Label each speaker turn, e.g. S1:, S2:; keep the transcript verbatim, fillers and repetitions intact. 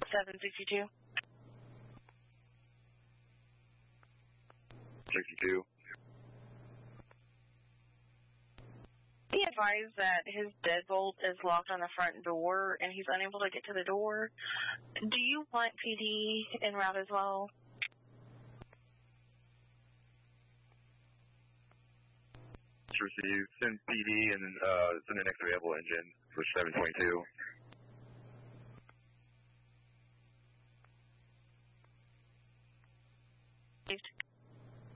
S1: seven sixty-two.
S2: sixty-two.
S1: Be advised that his deadbolt is locked on the front door and he's unable to get to the door. Do you want P D en route as well?
S2: Receive. Send P D and uh, send the next available engine for seven twenty-two.
S1: Received.